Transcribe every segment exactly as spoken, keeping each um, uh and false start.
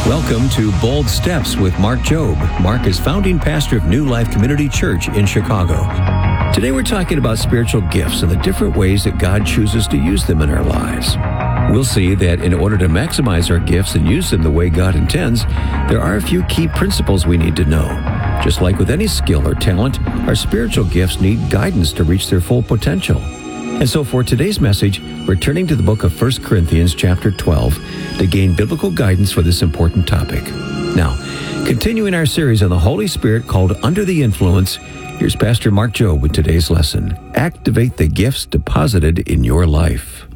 Welcome to Bold Steps with Mark Jobe. Mark is founding pastor of New Life Community Church in Chicago. Today we're talking about spiritual gifts and the different ways that God chooses to use them in our lives. We'll see that in order to maximize our gifts and use them the way God intends, there are a few key principles we need to know. Just like with any skill or talent, our spiritual gifts need guidance to reach their full potential. And so for today's message, we're turning to the book of First Corinthians chapter twelve to gain biblical guidance for this important topic. Now, continuing our series on the Holy Spirit called Under the Influence, here's Pastor Mark Jobe with today's lesson. Activate the gifts deposited in your life.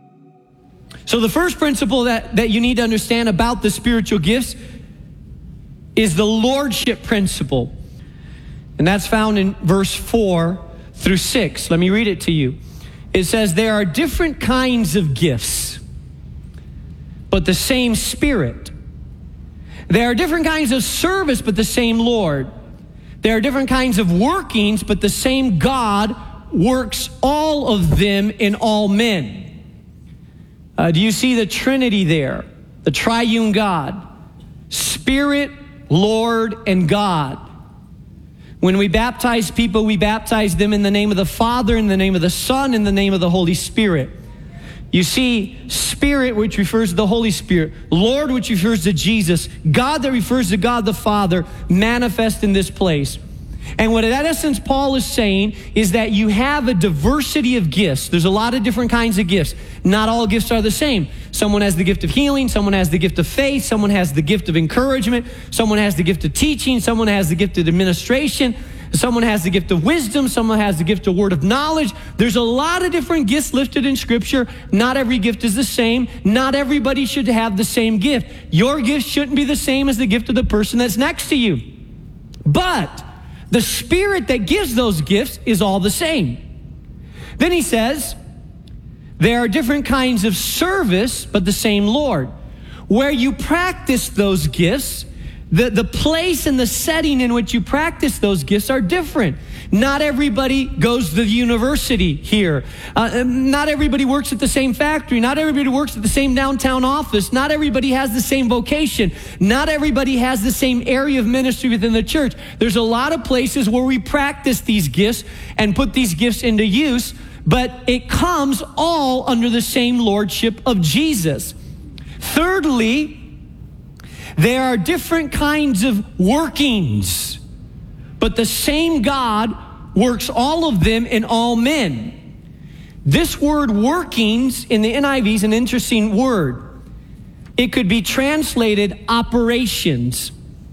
So the first principle that, that you need to understand about the spiritual gifts is the lordship principle. And that's found in verse four through six. Let me read it to you. It says, there are different kinds of gifts, but the same Spirit. There are different kinds of service, but the same Lord. There are different kinds of workings, but the same God works all of them in all men. Uh, do you see the Trinity there? The triune God, Spirit, Lord, and God. When we baptize people, we baptize them in the name of the Father, in the name of the Son, in the name of the Holy Spirit. You see, Spirit, which refers to the Holy Spirit, Lord, which refers to Jesus, God that refers to God the Father, manifest in this place. And what in essence Paul is saying is that you have a diversity of gifts. There's a lot of different kinds of gifts. Not all gifts are the same. Someone has the gift of healing, someone has the gift of faith, someone has the gift of encouragement, someone has the gift of teaching, someone has the gift of administration, someone has the gift of wisdom, someone has the gift of word of knowledge. There's a lot of different gifts listed in Scripture. Not every gift is the same. Not everybody should have the same gift. Your gift shouldn't be the same as the gift of the person that's next to you. But the Spirit that gives those gifts is all the same. Then he says, there are different kinds of service, but the same Lord. Where you practice those gifts, the, the place and the setting in which you practice those gifts are different. Not everybody goes to the university here. Uh, not everybody works at the same factory. Not everybody works at the same downtown office. Not everybody has the same vocation. Not everybody has the same area of ministry within the church. There's a lot of places where we practice these gifts and put these gifts into use, but it comes all under the same lordship of Jesus. Thirdly, there are different kinds of workings, but the same God works all of them in all men. This word workings in the N I V is an interesting word. It could be translated operations,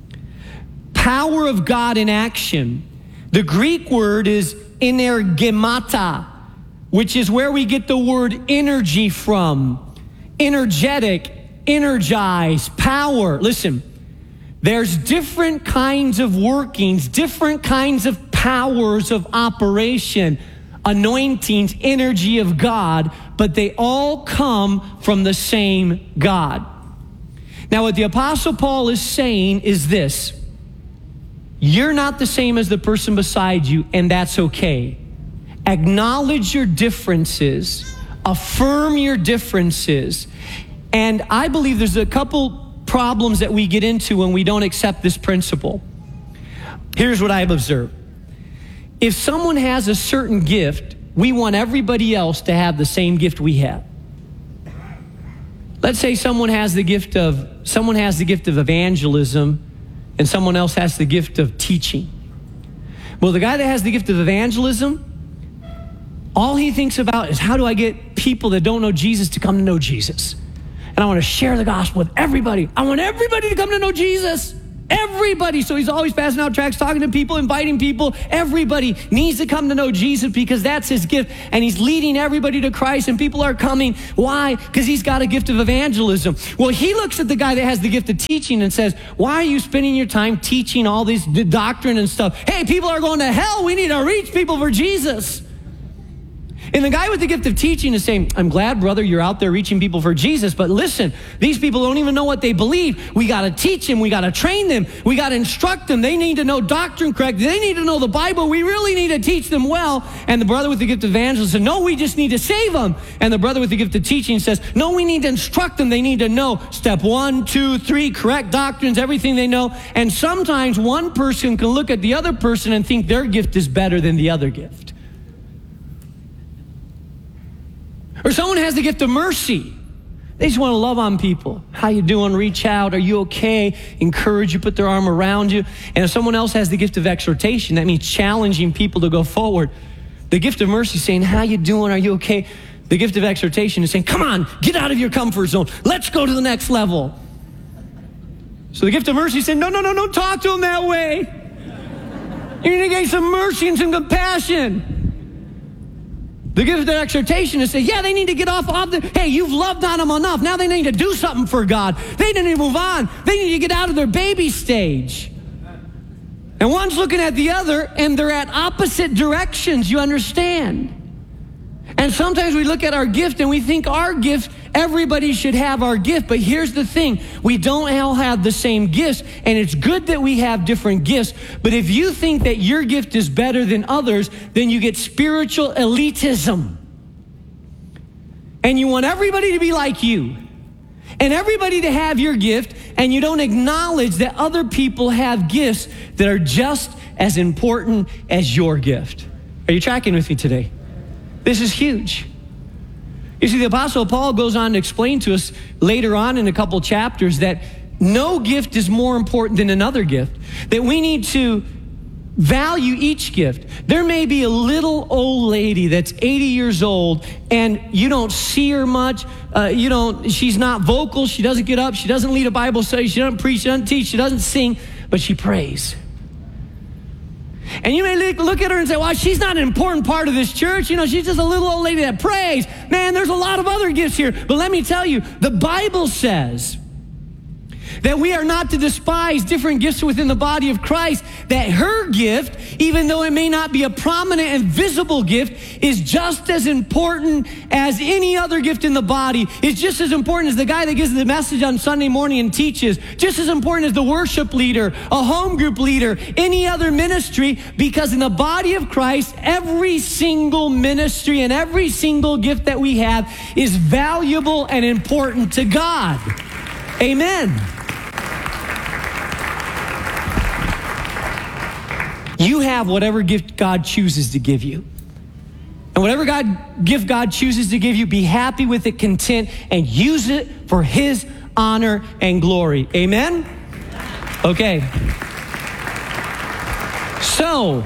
power of God in action. The Greek word is energemata, which is where we get the word energy from. Energetic, energize, power. Listen, there's different kinds of workings, different kinds of powers of operation, anointings, energy of God, but they all come from the same God. Now, what the Apostle Paul is saying is this: you're not the same as the person beside you, and that's okay. Acknowledge your differences, affirm your differences. And I believe there's a couple problems that we get into when we don't accept this principle. Here's what I've observed. If someone has a certain gift, we want everybody else to have the same gift we have. Let's say someone has the gift of someone has the gift of evangelism and someone else has the gift of teaching. Well, the guy that has the gift of evangelism, all he thinks about is, how do I get people that don't know Jesus to come to know Jesus? And I want to share the gospel with everybody. I want everybody to come to know Jesus. Everybody. So he's always passing out tracts, talking to people, inviting people. Everybody needs to come to know Jesus because that's his gift. And he's leading everybody to Christ, and people are coming. Why? Because he's got a gift of evangelism. Well, he looks at the guy that has the gift of teaching and says, why are you spending your time teaching all this doctrine and stuff? Hey, people are going to hell. We need to reach people for Jesus. And the guy with the gift of teaching is saying, I'm glad, brother, you're out there reaching people for Jesus, but listen, these people don't even know what they believe. We got to teach them. We got to train them. We got to instruct them. They need to know doctrine correct. They need to know the Bible. We really need to teach them well. And the brother with the gift of evangelism said, no, we just need to save them. And the brother with the gift of teaching says, no, we need to instruct them. They need to know step one, two, three, correct doctrines, everything they know. And sometimes one person can look at the other person and think their gift is better than the other gift. Or someone has the gift of mercy. They just want to love on people. How you doing? Reach out. Are you okay? Encourage you, put their arm around you. And if someone else has the gift of exhortation, that means challenging people to go forward. The gift of mercy is saying, how you doing? Are you okay? The gift of exhortation is saying, come on, get out of your comfort zone. Let's go to the next level. So the gift of mercy is saying, no, no, no, don't talk to them that way. You're going to gain some mercy and some compassion. The gift of exhortation is say, yeah, they need to get off of the, hey, you've loved on them enough. Now they need to do something for God. They need to move on. They need to get out of their baby stage. And one's looking at the other, and they're at opposite directions, you understand? And sometimes we look at our gift and we think our gift, everybody should have our gift. But here's the thing, we don't all have the same gifts, and it's good that we have different gifts. But if you think that your gift is better than others, then you get spiritual elitism. And you want everybody to be like you, and everybody to have your gift, and you don't acknowledge that other people have gifts that are just as important as your gift. Are you tracking with me today? This is huge. You see, the Apostle Paul goes on to explain to us later on in a couple chapters that no gift is more important than another gift, that we need to value each gift. There may be a little old lady that's eighty years old and you don't see her much. Uh, you don't, she's not vocal. She doesn't get up. She doesn't lead a Bible study. She doesn't preach. She doesn't teach. She doesn't sing, but she prays. And you may look at her and say, well, she's not an important part of this church. You know, she's just a little old lady that prays. Man, there's a lot of other gifts here. But let me tell you, the Bible says that we are not to despise different gifts within the body of Christ, that her gift, even though it may not be a prominent and visible gift, is just as important as any other gift in the body. It's just as important as the guy that gives the message on Sunday morning and teaches, just as important as the worship leader, a home group leader, any other ministry, because in the body of Christ, every single ministry and every single gift that we have is valuable and important to God. Amen. You have whatever gift God chooses to give you. And whatever God gift God chooses to give you, be happy with it, content, and use it for his honor and glory. Amen? Okay. So,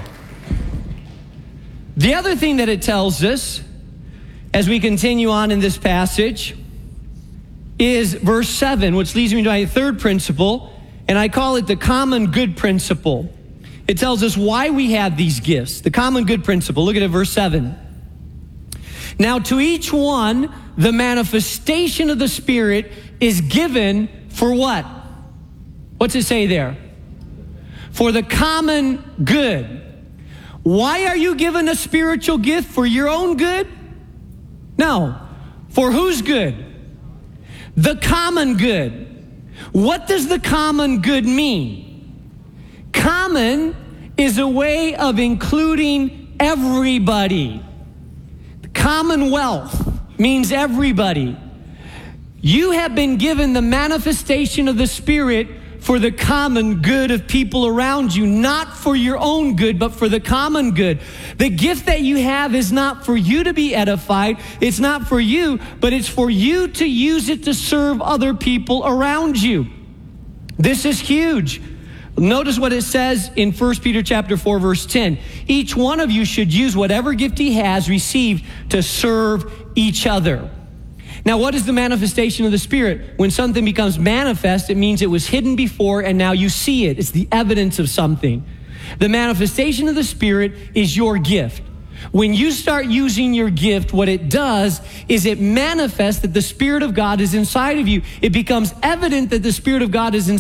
the other thing that it tells us as we continue on in this passage is verse seven, which leads me to my third principle, and I call it the common good principle. It tells us why we have these gifts. The common good principle. Look at it, verse seven. Now to each one, the manifestation of the Spirit is given for what? What's it say there? For the common good. Why are you given a spiritual gift? For your own good? No. For whose good? The common good. What does the common good mean? Common is a way of including everybody. The commonwealth means everybody. You have been given the manifestation of the Spirit for the common good of people around you, not for your own good, but for the common good. The gift that you have is not for you to be edified. It's not for you, but it's for you to use it to serve other people around you. This is huge. Notice what it says in First Peter chapter four, verse ten. Each one of you should use whatever gift he has received to serve each other. Now, what is the manifestation of the Spirit? When something becomes manifest, it means it was hidden before and now you see it. It's the evidence of something. The manifestation of the Spirit is your gift. When you start using your gift, what it does is it manifests that the Spirit of God is inside of you. It becomes evident that the Spirit of God is inside